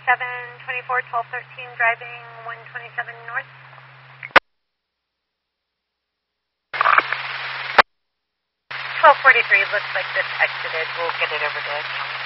724, 1213, driving 127 north. 1243, looks like this exited. We'll get it over to county.